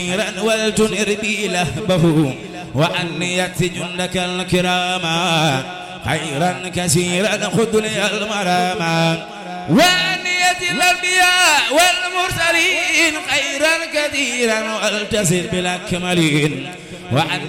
ولتنر بي لهبه وأن يأتي جندك الكراما خيرا كثيرا خذ لي المراما وأن يأتي الأنبياء والمرسلين خيرا كثيرا والتصل بالأكملين وأن